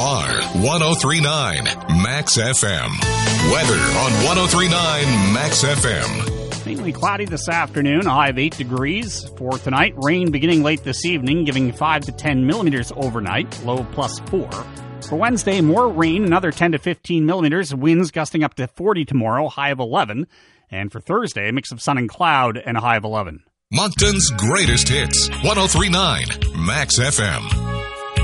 are 103.9 Max FM. Weather on 103.9 Max FM. Mainly cloudy this afternoon, a high of 8 degrees. For tonight, rain beginning late this evening, giving 5 to 10 millimeters overnight, low +4. For Wednesday, more rain, another 10 to 15 millimeters, winds gusting up to 40 tomorrow, high of 11. And for Thursday, a mix of sun and cloud and a high of 11. Moncton's greatest hits, 103.9 Max FM.